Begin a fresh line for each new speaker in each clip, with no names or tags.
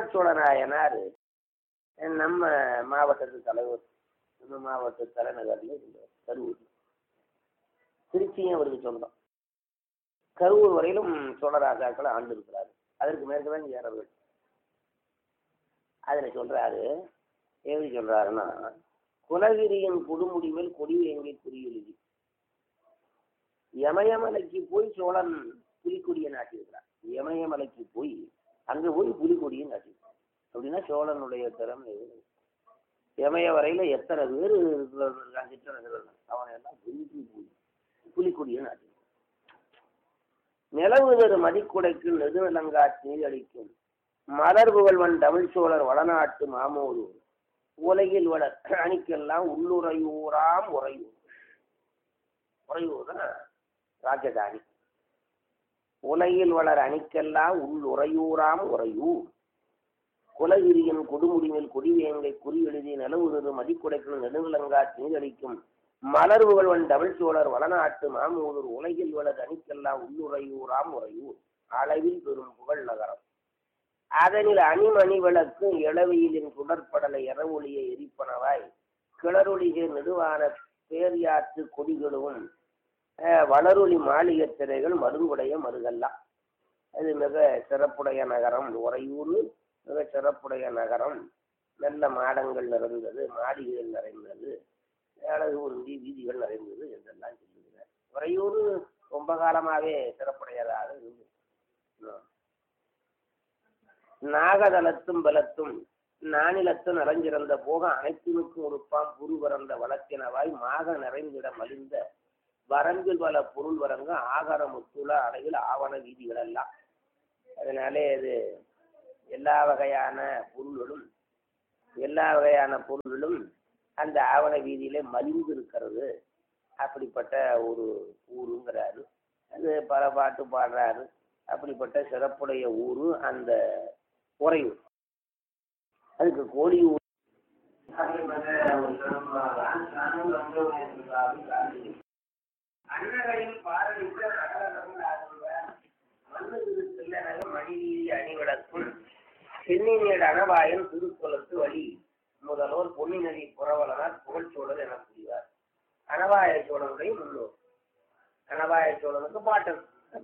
புகழ்ச்சோழ நாயனார் நம்ம மாவட்டத்து தலைவர், நம்ம மாவட்ட தலைநகர்ல கரூர். திருச்சியும் அவருக்கு சொந்தம். கரூர் வரையிலும் சோழராஜாக்களை ஆண்டு இருக்கிறாரு. அதற்கு மேற்கதான் ஏறவர். அதுல சொல்றாரு, எப்படி சொல்றாருன்னா, குலகிரியின் கொடுமுடி மேல் கொடி எங்கே குறியெழுதி யமயமலைக்கு போய் சோழன் புலிக்கொடியை நாட்டியிருக்கிறார். யமயமலைக்கு போய் அங்க போய் புலிக்கொடியை நாட்டியிருக்கிறார். அப்படின்னா சோழனுடைய திறமை. யமய வரையில எத்தனை பேர் சிற்றரசர்கள் அவனை எல்லாம் போய் புலிக்கொடியை நாட்டியிருக்கிறார். நிலவுதரு மதிக்குடைக்கு நெடுநிலங்காட்சி அளிக்கும் மலர் புகழ்வன் தமிழ் சோழர் வளநாட்டு மாமோரு உலகில் வளர் அணிக்கெல்லாம் உள்ளுறையூராம் உறையூர். உறையூர் தான் ராஜதானி. உலகில் வளர் அணிக்கெல்லாம் உள்ளுறையூராம் உறையூர். குலகிரியின் கொடுமுடிவில் கொடிவேங்கை குறி எழுதி நிலவுதரு மதிக்குடைக்கு நெடுநிலங்காட்சி அளிக்கும் மலர் புகழ்வன் தமிழ் சோழர் வளநாட்டு மாமூதூர் உலகில் வளர் அணிக்கெல்லாம் உள்ளுறையூராம் உறையூர். அளவில் பெரும் புகழ் நகரம். அதனில் அணிமணி விளக்கு இளவையிலின் சுடற்படலை இரவொளியை எரிப்பனவாய் கிளறொளிகை நெடுவான பேரியாற்று கொடிகளும் வளரொளி மாளிகை திரைகள் மருங்குடைய மருகல்லாம். அது மிக சிறப்புடைய நகரம். உறையூர் மிக சிறப்புடைய நகரம். நல்ல மாடங்கள் நிறைந்தது, மாளிகைகள் நிறைந்தது, அழகு உருண்டி வீதிகள் நிறைந்தது என்றெல்லாம் சொல்லுகிறார். உறையூர் ரொம்ப காலமாகவே சிறப்புடையதாக இருந்தது. நாகதலத்தும் பலத்தும் நானிலத்தும் நிறைஞ்சிறந்த போக அனைத்தினுக்கும் ஒருப்பாம் புரு பறந்த வளத்தினவாய் மாக நிறைந்திட மலிந்த வரம்பில் பல பொருள் வரங்க ஆகார முத்துள அடைவில் ஆவண வீதிகள் எல்லாம். அதனாலே இது எல்லா வகையான பொருள்களும் அந்த ஆவண வீதியிலே மலிந்து இருக்கிறது. அப்படிப்பட்ட ஒரு ஊருங்கிறாரு. அது பல பாட்டு பாடுறாரு. அப்படிப்பட்ட சிறப்புடைய ஊரு அந்த உறையூர். அதுக்கு கோழியூர் அன்னகையில் பாரதிக்க மணிவீதி அணிவிளக்கும் சென்னிநீடு அனவாயன் திருக்குளத்து வழி முதல்வர் பொன்னி நதி புறவலனார் புகழ்ச்சோழர் என கூறுவார். அனவாய சோழனுடைய முன்னோர். அனவாய சோழனுக்கு பாட்டன்.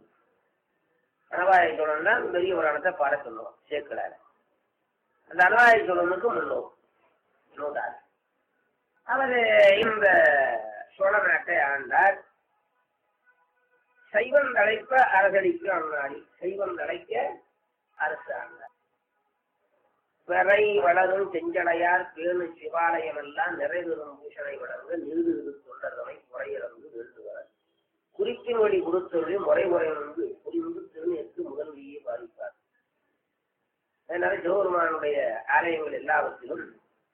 அனவாய சோழன் தான் பெரிய புராணத்தை பாட சொல்லுவோம் சேக்கலார். அந்த அனவாய சோழனுக்கு முன்னோர் அவர் இந்த சோழ நாட்டை ஆண்டார். சைவம் தழைப்ப அரசடிக்கு அண்ணாடி. சைவம் தழைக்க அரசு ஆண்டார். பிறை வளரும் செஞ்சடையார் பேணு சிவாலயம் எல்லாம் நிறைவேறும் பூஷணை வளர்ந்து நிறுது தொண்டர்களை குறையிறந்து வேண்டுவார். குறிப்பின் வழி கொடுத்தொழி முறைமுறையிலிருந்து புரிந்து திருநெற்கு முதல்வியை பாதிப்பார். அதனால சிவபெருமானுடைய ஆலயங்கள் எல்லாவற்றிலும்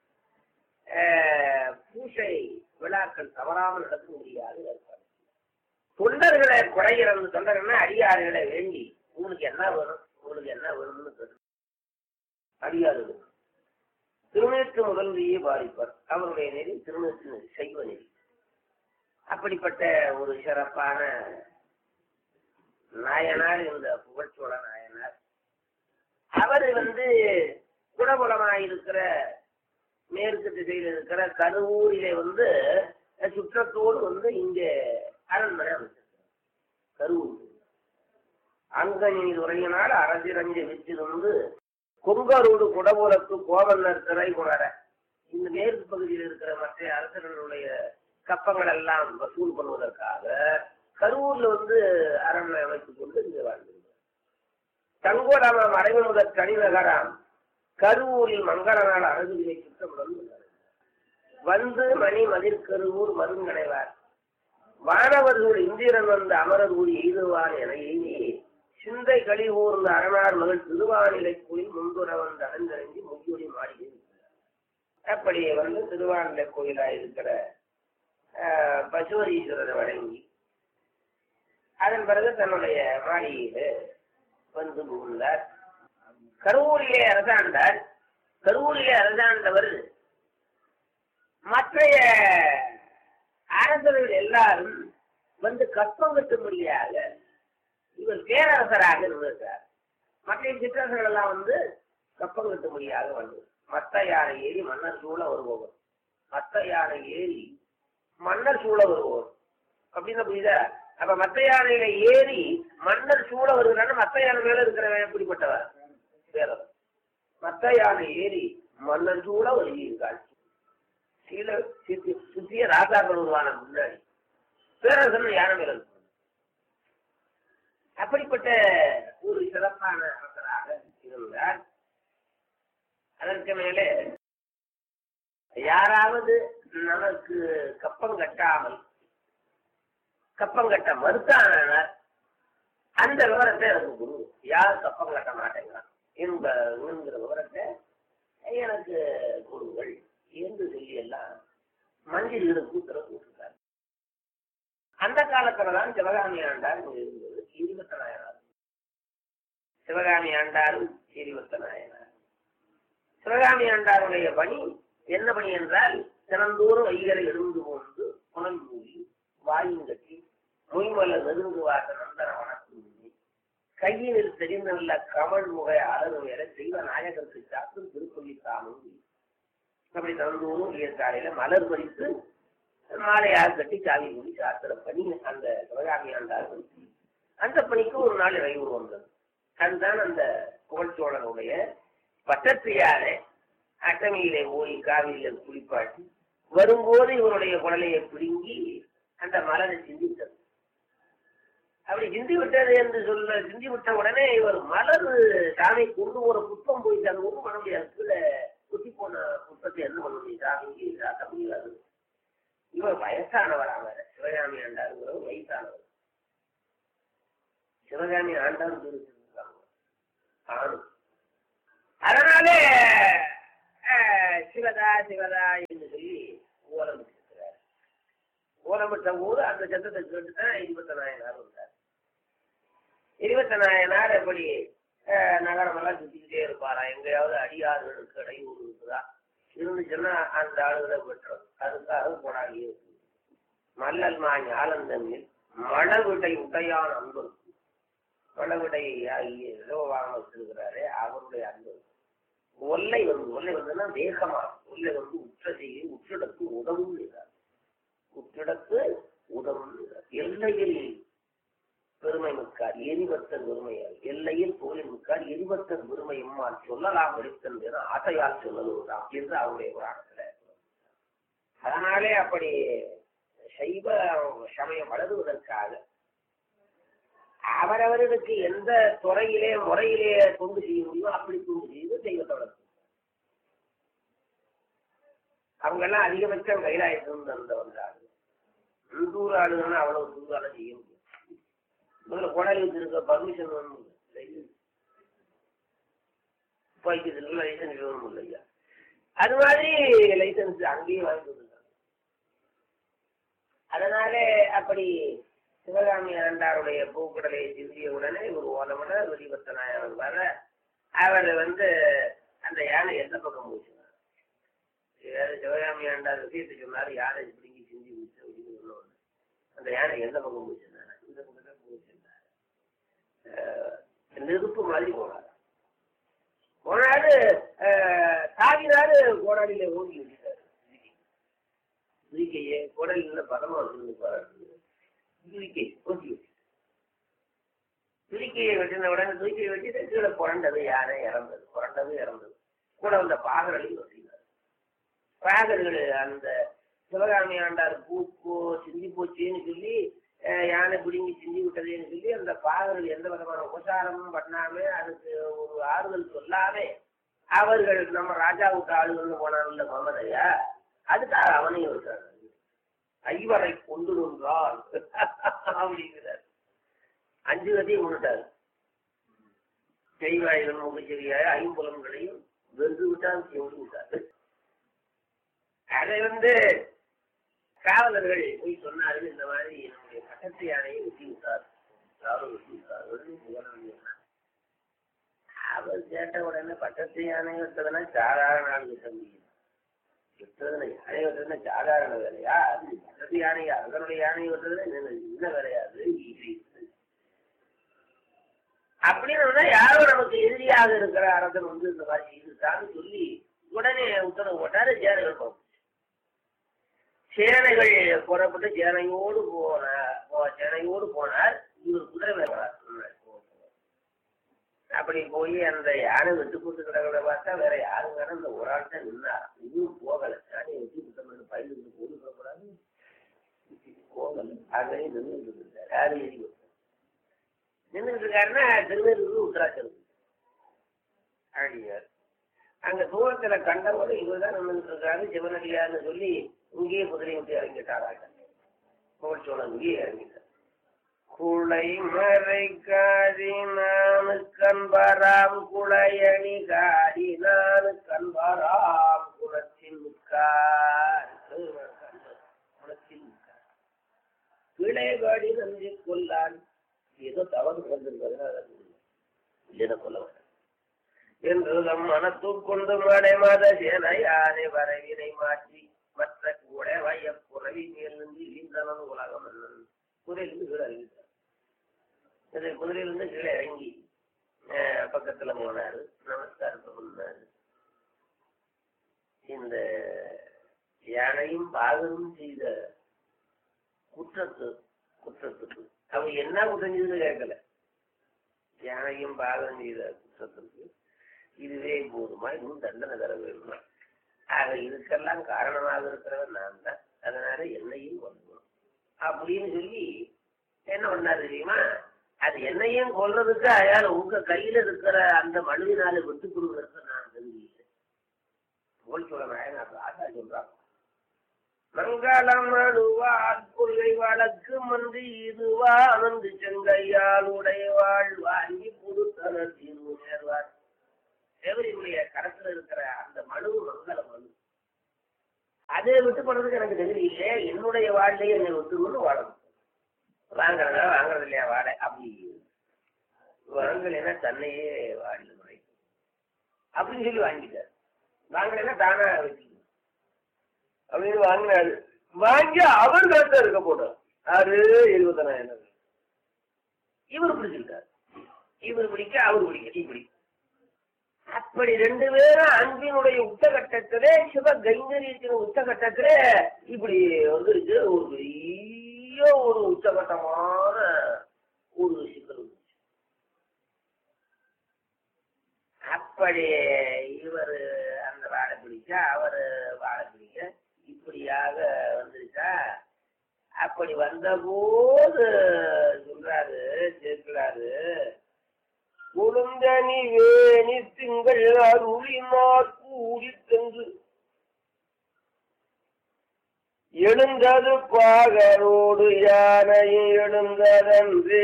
பூசை விழாக்கள் தவறாமல் நடக்க முடியாது. தொண்டர்களை குறையிறந்து, தொண்டர்கள்னா அடியாறுகளை வேண்டி உங்களுக்கு என்ன வேணும்னு கேட்டு அடியாறுகள் திருநெற்கு முதல்வியை பாதிப்பார். அவருடைய நெறி திருநெற்கு நெறி, சைவ நெறி. அப்படிப்பட்ட ஒரு சிறப்பான நாயனார் இந்த புகழ்ச்சோழ நாயனார். அவர் குடபுலமாயிருக்கிற மேற்கு திசையில் இருக்கிற கருவூரிலே சுற்றத்தோடு இங்கே அரண்மனை அமைச்சிருக்கிறார். கருவூர் அங்கநீர் உரையினால் அரசிரஞ்சு விற்றிருந்து கொங்கரோடு குடபுலத்து கோவலர் திரை குணர. இந்த மேற்கு பகுதியில் இருக்கிற மற்ற அரசர்களுடைய கப்பங்கள் எல்லாம் வசூல் பண்ணுவதற்காக கரூர்ல அரண்மனை அமைத்துக் கொண்டு இங்கே வாழ்ந்திருக்கிறார். தங்கோடாம மறைவு முதல் கனிநகராம் கரூரில் மங்கள நாள் அழகுகளை சுத்தம் மணி மதிர்கருவூர் மருங்கடைவார் வானவர்கள் இந்திரன் அமரர் ஊர் எய்துவான் என எய்தி சிந்தை களி ஊர்ந்த அரணார் மகள் திருவானிலை கோயில் முன்புற அடைந்தறிஞ்சி முகியொலி மாளிகை. அப்படி திருவானிலை கோயிலாயிருக்கிற பசுவரீஸ்வரரை வழங்கி அதன் பிறகு தன்னுடைய மாளிகையில புகுந்தார். கரூரிலே அரசாண்டார். கரூரிலே அரசாண்டவர் மற்ற அரசர்கள் எல்லாரும் கற்பம் கட்டும்படியாக இவர் பேரரசராக இருந்திருக்கிறார். மற்ற சிற்றரசர்கள் எல்லாம் கப்பம் கட்டும்படியாக வந்தது. மத்த யானை ஏறி மன்னர் சூழ வருபவர், மத்த யானை ஏறி மன்னர் சூழ வருபவர் அப்படின்னு புரியுதா? அப்ப மத்த யானையில ஏறி மன்னர் சூழ வருகிறான்னு மத்த யானை மேல இருக்கிறவன் எப்படிப்பட்டவர்? வேறவர். மத்த யானை ஏறி மன்னர் சூழ வருகிறாள். சுத்திய ராஜாக்கள் உருவான முன்னாடி பேரரசன் யானை மேல இருக்கு. அப்படிப்பட்ட ஒரு சிறப்பான அரசராக இருந்தார். அதற்கு மேலே யாராவது நமக்கு கப்பம் கட்ட மறுத்தான அந்த விவரத்தை எனக்கு குரு, யார் கப்பம் கட்ட மாட்டேங்கிறான் என்கிற விவரத்தை எனக்கு குருங்கள் என்று சொல்லி எல்லாம் மந்திரிகளுக்கு உத்தரவு போட்டிருக்காரு. அந்த காலத்துலதான் சிவகாமி ஆண்டார் இருந்தது. 20 நாயனார் சிவகாமி ஆண்டாரும் 20 நாயனார். சிவகாமி ஆண்டாருடைய பணி என்ன பணி என்றால், தினந்தோறும் வைகரை எழுந்து கொண்டு புனல் மூடி வாயும் கட்டி மொய்மல நெருங்கு வாச நந்தனவனத்து கையினில் தெரிந்துள்ள கமல் முகை அழகு வேற தெய்வ நாயகருக்கு சாத்து திருப்பள்ளி தாமும் அப்படி தினந்தோறும் காலையில மலர் பறித்து மாலையாக கட்டி சாவி மூடி சாத்திர பணி அந்த சிவகாமி ஆண்டார். அந்த பணிக்கு ஒரு நாள் இறைவு வந்தது. அதுதான் அந்த புகழ்ச்சோழனுடைய பட்டத்தியாரை அட்டமையிலே போய் காவிரியில் குளிப்பாட்டி வரும்போது இவருடைய குடலையை பிடுங்கி அந்த மலரை சிந்தித்தது. அப்படி சிந்தி விட்டது என்று சிந்தி விட்ட உடனே இவர் மலர் சாமி கொண்டு ஒரு புத்தம் போய் அது ஒன்றும் பண்ண முடியாது. கீழே குத்தி போன புத்தத்தை என்ன பண்ண முடியும்? சாமிக்கு சாத்த முடியாது. இவர் வயசானவராக சிவகாமி ஆண்டாருங்கிற வயசானவர். சிவகாமி ஆண்டார் ஆணு. அதனாலே சிவதா சிவதா என்று சொல்லி ஓலமிட்டிருக்கிறார். ஓலமிட்ட போது அந்த சத்தத்தை கேட்டுதான் 20 நாயனார் வந்தார். 20 நாயனார் எப்படி நகரமெல்லாம் சுத்திக்கிட்டே இருப்பாரா? எங்கேயாவது அடியாறுகளுக்கு இடையூறு இருக்குதா? இருந்துச்சுன்னா அந்த ஆளுகளை பெற்றோம். அதுக்காக போராடியே இருக்கு. மல்லல் ஞாலந்தன்னில் மழவிடை உடையான அன்பு, மழவிடை ஆகியோவாக வச்சிருக்கிறாரே அவருடைய அன்பு. ஒல்லை வந்துன்னா வேகமா, ஒல்லை வந்து உற்றிடத்து உதவும் செய்தார். உற்றிடத்து உதவும் செய்தார். எல்லையில் பெருமை மிக்கார் எரிவத்தன் பெருமையால், எல்லையில் கோயில் மிக்கார் எரிவத்தன் பெருமையும்மால் சொல்லலாம் எடுத்தன் ஆசையால் சொல்லலாம் என்று அவருடைய புராணத்துல. அதனாலே அப்படி சைவ சமயம் வளருவதற்காக அவரவர்களுக்கு எந்த துறையிலே முறையிலே கொண்டு செய்ய முடியுமோ அப்படி கொண்டு செய்து தெய்வத்தை வளர்த்து. அவங்க எல்லாம் அதிகபட்சம் கைலாயத்திலிருந்து அந்த வந்தாங்க. உள்ளூர் ஆளுங்கன்னா அவ்வளவு தூரால செய்ய முடியும். முதல்ல கொடாலி வச்சிருக்க பர்மிஷன் வேணும் லைசன்ஸ் வேணும் இல்லையா? அது மாதிரி லைசன்ஸ் அங்கேயும் வாங்கி கொடுத்தாங்க. அதனாலே அப்படி சிவகாமி ஆண்டாருடைய பூக்கடலை சிந்திய உடனே ஒரு ஓலமன வெளிபத்த நாயகன் வர அவர் வந்து அந்த யானை எந்த பக்கம் போச்சுனார். சிவகாமி ஆண்டார் விஷயத்தை சொன்னாரு, யானை பிடிங்கி சிந்தி விட்டு அப்படின்னு சொன்ன அந்த யானை எந்த பக்கம் போச்சுனார்? இந்த பக்கம் போச்சுனார். நெருப்பு மாதிரி போனார். போனாரு தாவினாரு, கோடாலியில ஓடி விட்டாரு. துதிக்கையே கோடாலியில பதமா வச்சிருந்து துதிக்கையை வெட்டின உடனே துதிக்கையை வச்சுட்டு கீழே புரண்டது யானை இறந்தது. கூட வந்த பாகர்களையும் வச்சிருந்தார். பாகர்கள் அந்த சிவகாமி ஆண்டார் பூப்போ சிந்தி போச்சுன்னு சொல்லி யானை பிடிங்கி சிந்தி விட்டதுன்னு சொல்லி அந்த பாகர்கள் எந்த விதமான உபசாரமும் பண்ணாம அதுக்கு ஒரு ஆறுதல் சொல்லாமே அவர்கள் நம்ம ராஜா விட்டு ஆளுகள்னு போனாங்கல்ல மமதையா, அதுக்காக அவனையும் விட்டாங்க. ஐவரை கொண்டு வந்தால் அப்படிங்கிறார். 5 கதையும் கொண்டுட்டார். செய்வாய்கள் முகச்செவியாய 5 புலன்களையும் வென்று விட்டால் சென்று விட்டார். அதை காவலர்கள் போய் சொன்னார்கள், இந்த மாதிரி என்னுடைய பக்கத்து யானையை வெட்டி விட்டார். அவர் கேட்ட உடனே பக்கத்து யானை விட்டதுன்னா சாதாரண ஆள் கிட்ட முடியும். விட்டதுன்னா யானை விட்டதுன்னா சாதாரண வேலையா? அது பக்கத்து யானையா? அதனுடைய யானை விட்டதுன்னா என்ன வேலையாது? அப்படின்னு யாரோ நமக்கு எதிரியாக இருக்கிற அரசன் இந்த மாதிரி செய்துட்டான்னு சொல்லி உடனே உத்தரவு போட்டாரு. சேனைகள் போகும். சேனைகள் புறப்பட்டு சேனையோடு போனார். இவர் குதிரை மேலார். அப்படி போய் அந்த யானை வெட்டு போட்டு கிடக்கிறத பார்த்தா வேற யாருங்க இந்த ஒரு ஆள் தான் நின்னார். இதுவும் போகலை. யானையை வெட்டி புத்தம் பயிலுக்கு போட்டு சொல்லக்கூடாது. போகலை. ஆகவே நின்று இருந்தார். யாரு எரி நின்றுட்டு இருக்காருன்னா திருநெல்வேலி உத்தராச்சலம் அடியார். அங்க தூரத்துல கண்டவோட இவர்தான் நின்றுட்டு இருக்காரு சிவனடியார்னு சொல்லி இங்கேயே குதிரை விட்டு இறங்கிட்டாராங்க. புகழ்ச்சோழன் இங்கேயே இறங்கிட்டார். குளை மறை காரி நானு கண்பராம் குளையணி காரி நானு கண்பராம் குளத்தில் கிளைகாடி நன்றி கொள்ளான். ஏதோ தவறு வந்திருப்பதனால இல்லைன்னா கொள்ள வேண்டாம் என்று நம் மனத்துக்கொண்டு மடை மத சேனை யானை வரவினை மாற்றி மற்ற கூட வைய குறவி மேல் நின்று இழிந்தனன் உலகம் குதிரையிலிருந்து கீழே இறங்கிட்டார். குதிரையிலிருந்து கீழே இறங்கி பக்கத்துல போனாரு. நமஸ்காரத்தை பண்ணாரு. இந்த யானையும் பாகனும் செய்த குற்றத்துக்கு அவங்க என்ன குற்றம் செய்துன்னு கேட்கல. யானையும் பாகம் செய்த குற்றத்துக்கு இதுவே போதுமா, இன்னும் தண்டனை தர வேணுமா? ஆக இதுக்கெல்லாம் காரணமாக இருக்கிறவன் நான் தான், அதனால என்னையும் கொல்லணும் அப்படின்னு சொல்லி என்ன பண்ணாரு தெரியுமா? அது என்னையும் கொல்றதுக்கு அயால உங்க கையில இருக்கிற அந்த மனுவினால விட்டு கொடுக்கறதுக்கு நான் தெரிஞ்சுக்கிறேன். போல் ஆசா சொல்றாங்க. மங்களம் அழுவாள் கொள்கை வழக்கு மன்றி இதுவா அனந்து செங்கையால் உடையவாள் வாங்கி புதுத்தனர் தீர்வு நேர்வார். தேவரியுடைய கரத்துல இருக்கிற அந்த மனு மங்கள மனு அதை விட்டு போனதுக்கு எனக்கு தகுதி இல்லையே. என்னுடைய வாழையே என்னை விட்டுன்னு வாழணும். வாங்குறதா வாங்குறது இல்லையா வாழை அப்படி வாங்கலைன்னா தன்னையே வாழில முறைக்கும் அப்படின்னு சொல்லி வாங்கிட்டார். வாங்கலைன்னா தானா வச்சுக்கணும் அப்படின்னு வாங்கினாரு. வாங்கி அவர் கருத்தை இருக்க போட்டார். 6,70,000 இவர் பிடிச்சிருக்காரு. இவர் பிடிக்க அவர் பிடிக்க இப்படி அப்படி ரெண்டு பேரும் அன்பினுடைய உச்சகட்டத்திலே சிவ கைங்கரியத்தின் உச்சகட்டத்திலே இப்படி வந்துருக்கு. ஒரு பெரிய ஒரு உச்சகட்டமான ஒரு சிக்கல். அப்படி இவர் அந்த வாழை பிடிக்க அவர் வாழை பிடிக்க இப்படியாக வந்துருச்சா. அப்படி வந்த போது சொல்றாரு சேர்க்கிறாரு, குழுந்தனி வேணி திங்கள் அருளினார் கூடி சென்று எழுந்தது பாகரோடு யானையை எழுந்ததன்றே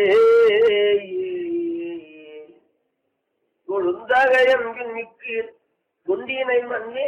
கொழுந்தகையம்பின் மிக்கீர் குண்டினை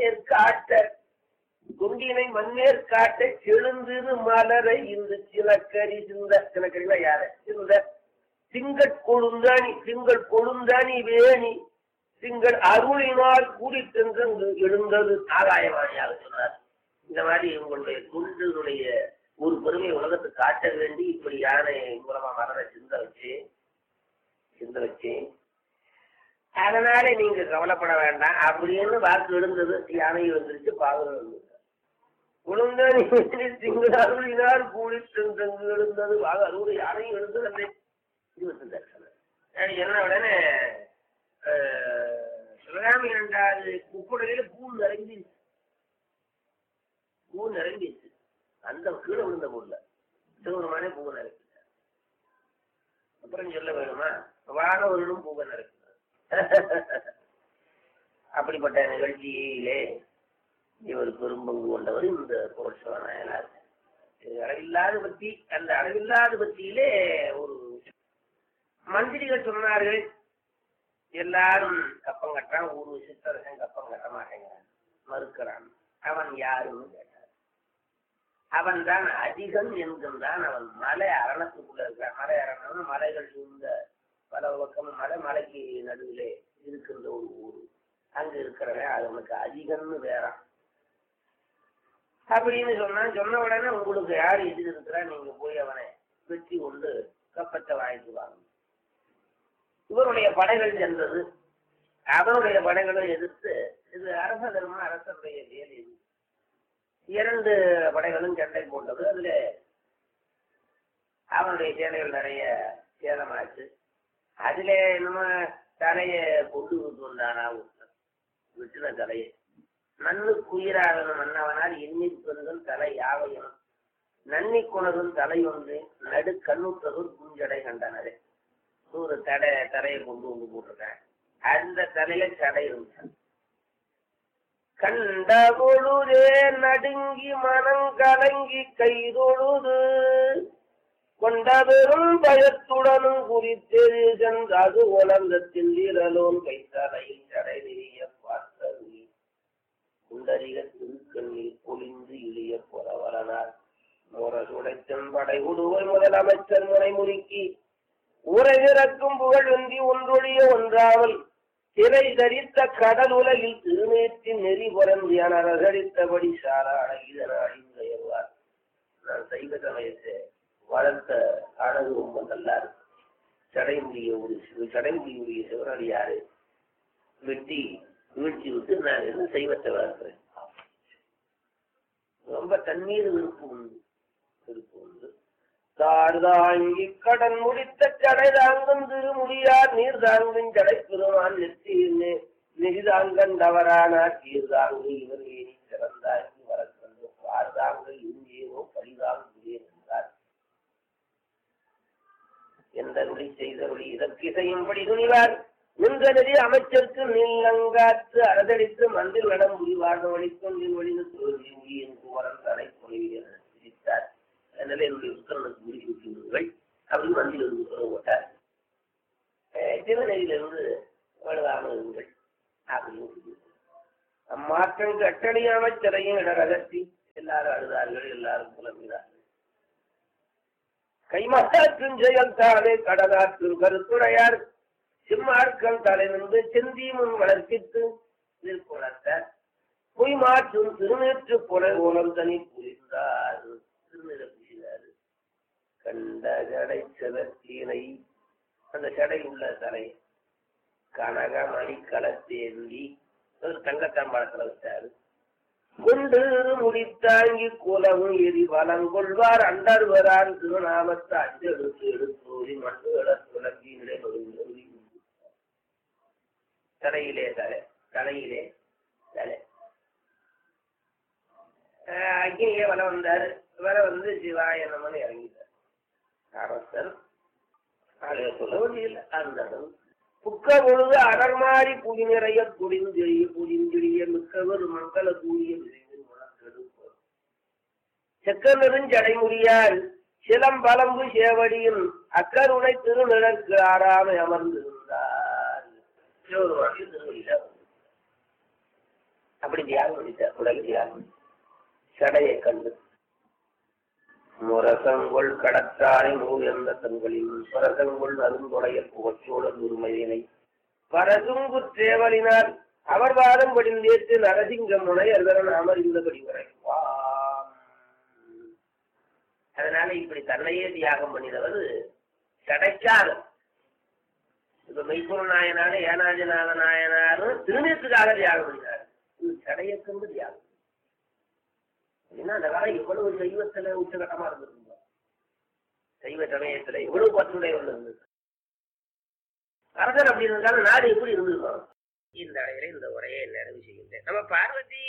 மண்ணேற் காட்ட செழுந்திரு மலரை இந்த சிலக்கரி சிலக்கரினா யார சிந்த திங்கள் கொழுந்தானி வேணி திங்கள் அருளினால் கூடி சென்று எழுந்தது ஆகாயவாணியாக சொன்னார். இந்த மாதிரி இவங்களுடைய குண்டுடைய ஒரு பெருமை உலகத்துக்கு காட்ட வேண்டி இப்படி யானை மூலமா மலரை சிந்த வச்சேன். அதனால நீங்க கவலைப்பட வேண்டாம் அப்படின்னு வாக்கு எழுந்தது. யானை வந்துருச்சு, பாவம் இருந்தது. குழுந்தானி திங்கள் அருளினால் கூடி சென்று எழுந்தது அருள் யானையும் எழுந்தது. என்ன உடனே சிவகாமி 2வது குப்புடையில பூ நிரம்பிச்சு. அந்த கீழே விழுந்த பொருள் சிவருமானே பூ நிரப்பிட்டார். அப்புறம் சொல்ல வேணுமா, வானவர்களும் பூவை நிரப்பினார். அப்படிப்பட்ட நிகழ்ச்சியிலே இவர் பெரும்பங்கு கொண்டவர் இந்த புரட்சிவனாயனார். அளவில்லாத பத்தி, அந்த அளவில்லாத பத்தியிலே ஒரு மந்திரிகள் சொன்னார்கள், எல்லாரும் கப்பம் கட்டுறான், ஒரு சித்தரசன் கப்பம் கட்ட மாட்டேங்கிறான், மறுக்கிறான். அவன் யாருன்னு கேட்டார். அவன் தான் அதிகன் என்கின்றான். அவன் மலை அரணத்துக்குள்ள இருக்கிறான். மலை அரணம் மலைகள் சூழ்ந்த பல பக்கம் மலைக்கு நடுவிலே இருக்கின்ற ஒரு ஊர். அங்க இருக்கிறவன் அவனுக்கு அதிகன்னு வேறான் அப்படின்னு சொன்ன உடனே உங்களுக்கு யார் எதிர் இருக்கிறா, நீங்க போய் அவனை வெற்றி கொண்டு கப்பத்தை வாங்கிட்டு வாங்க. இவருடைய படைகள் சென்றது. அவருடைய படைகளை எதிர்த்து இது அரச தர்மம், அரசனுடைய வேலை. இது 2 படைகளும் சண்டை போட்டது. அதுல அவனுடைய சேனைகள் நிறைய சேதமாச்சு. அதுல நம்ம தலைய கொண்டு வந்தானா விட்டுன தலையை மண்ணுக்குயிராக மன்னவனால் எண்ணி பெருதல் தலை யாவையும் நன்னி குணரும் தலை ஒன்று நடு கண்ணுத்தவர் குஞ்சடை கண்டனரே. ஒரு தலையை கொண்டு வந்து போட்டிருக்கேன். அந்த தலையில சடை இருந்துச்சு. கண்ட பொழுதே நடுங்கி மனம் கலங்கி கைதொழுது கொண்ட பெரும் பயத்துடனும் குறித்தெழு சென்றது உலகத்தில் இரலோன் கைத்தலையில் சடை நெறிய பார்த்தது குண்டரிக திருக்கண்ணில் பொழிந்து இழிய புறவரனார் முரசுடைத்தன் படை உடுவை முதலமைச்சர் முறை முறுக்கி உரையிறக்கும் புகழ் வென்றி ஒன்றொழிய ஒன்றாமல் திரை தரித்த கடல் உலகில் திருநேற்றின் நெறி புறந்தியான ரகடித்தபடி சாராட இதனாடிவார். நான் சைவ சமயத்தை வளர்த்த அழகு ரொம்ப நல்லா இருக்கு. சடைமுடியுடைய சிவனடியாரு வெட்டி வீழ்ச்சி விட்டு நான் என்ன சைவத்தை வளர்க்கிறேன். ரொம்ப தண்ணீர் விருப்பம் உண்டு. தார்தாங்கி கடன் முடித்த சடை தாங்கும் திருமுடியார் நீர் தாங்கும் சடை பெருமான் நெற்றியின்னு நெறிதாங்கன் தவறானார் சீர்தாங்கு இவர் ஏனி சிறந்தாங்கி வரக்கண்டு பார்தாங்கள் இங்கேயோ பரிதாங்குகிறேன் என்றார். எந்த நொடி செய்த நொடி இதற்கு செய்யும்படி துணிவார் நின்ற நெறி அமைச்சருக்கு நீலங்காற்று அரதளித்து மந்தில் நடம் முடிவார்ந்த வழிக்கொண்டின் வழிந்து தோல்வி முடியின் குமரன் தடை பொழிவியர் சிரித்தார். அதனால என்னுடைய உத்தரனுக்கு முடிவு விட்டுவிடுங்கள் அப்படின்னு மந்தியில் இருந்து உத்தரவு போட்டார். திருநெறியிலிருந்து வலுவாமல் இருங்கள் அப்படின்னு அம்மாற்றம் கட்டளை அமைச்சரையும் இடரகத்தி எல்லாரும் அழுதார்கள். எல்லாரும் புலம்பினார்கள். கைமாற்றும் செயல் தானே கடலாற்று கருத்துடையார் சிம்மார்க்கம் தலை நின்று செந்தீமுன் வளர்ப்பித்து திருக்குளத்தார் பொய் மாற்றும் திருநேற்று புலை ஓலம் தனி புரிந்தார். திருநிலை கண்ட ஜடை செவத்தீனை அந்த ஜடை உள்ள தலை கனகமணி களத்தேந்தி ஒரு தங்கத்தாம்பாளத்துல வச்சாரு. கொண்டு முடித்தாங்கி குலவும் எரி வளங்கொள்வார் அண்டர்வரான் திருநாமத்தை அஞ்செடுத்து எடுத்தோரி மண்டுகள துளங்கி நிலை தலையிலே தலையிலே தலை அக்னியே வர வந்தாரு. வர வந்து சிவாய நமன்னு இறங்கிட்டார். அரசர் சொல்ல வேண்டியதில்லை. அந்த புக்க பொழுது அடர்மாறி புலி நிறைய புடிந்திழிய மிக்கவர் மங்கள கூடிய செக்க நெருஞ்சடைமுடியால் சிலம்பலம்பு சேவடியின் அக்கருணை திருநிழற்கு ஆறாமை அமர்ந்திருந்தார். அப்படி தியாகம் பண்ணிட்டார். உலக தியாகம் சடையை கண்டு முரசங்கொள் கடற்றாரை மூயர்ந்த தங்களின் பரசங்கொள் அருந்துடைய புகச்சோழர் உரிமையினை பரசுங்கு தேவலினால் அவர் வாதம் படிந்தேற்று நரசிங்க முனையர்தரன் அமர்ந்தபடி வரைவாம். அதனால இப்படி தன்னையே தியாகம் பண்ணினவர் சடைச்சார். இப்ப மெய்ப்பொருள் நாயனாரு ஏனாதிநாத நாயனாரும் திருநேற்றுக்காக தியாகம் பண்ணினார். இது சடையை கொண்டு தியாகம். அந்த காலம் எவ்வளவு சைவத்துல உச்சகட்டமா இருந்திருந்தோம். சைவ சமயத்துல எவ்வளவு பற்றுடைய இருந்தது. அரசர் அப்படி இருந்தாலும் நாடு எப்படி இருந்திருக்கோம். இந்த அடையில இந்த உரையை நிறைவு செய்கின்றேன். நம்ம Parvati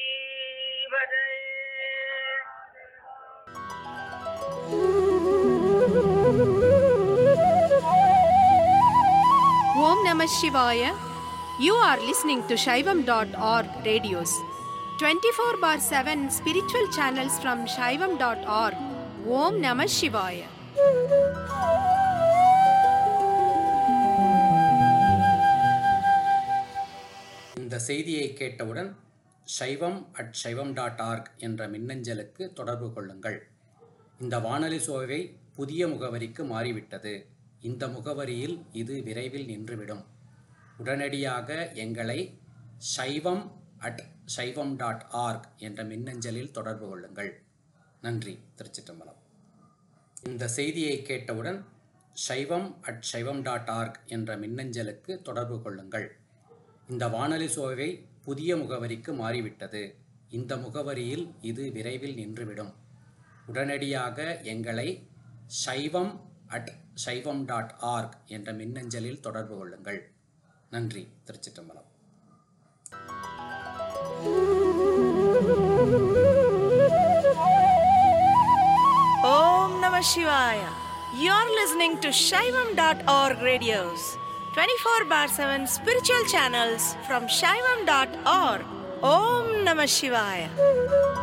Om Namah Shivaya. You are listening to Shaivam.org radios. 24/7 spiritual channels from Shaivam.org. Om Namah Shivaya.
இந்த செய்தியை கேட்டவுடன் shaivam@shaivam.org என்ற மின்னஞ்சலுக்கு தொடர்பு கொள்ளுங்கள். இந்த வானொலி சோவை புதிய முகவரிக்கு மாறிவிட்டது. இந்த முகவரியில் இது விரைவில் நின்றுவிடும். உடனடியாக எங்களை shaivam@shaivam.org என்ற மின்னஞ்சலில் தொடர்பு கொள்ளுங்கள். நன்றி. திருச்சிற்றம்பலம். இந்த செய்தியை கேட்டவுடன் shaivam@shaivam.org என்ற மின்னஞ்சலுக்கு தொடர்பு கொள்ளுங்கள். இந்த வானொலி சோவை புதிய முகவரிக்கு மாறிவிட்டது. இந்த முகவரியில் இது விரைவில் நின்றுவிடும். உடனடியாக எங்களை shaivam@shaivam.org என்ற மின்னஞ்சலில் தொடர்பு கொள்ளுங்கள். நன்றி. திருச்சிற்றம்பலம்.
Om Namah Shivaya. You're listening to Shaivam.org radios, 24/7 spiritual channels from Shaivam.org. Om Namah Shivaya.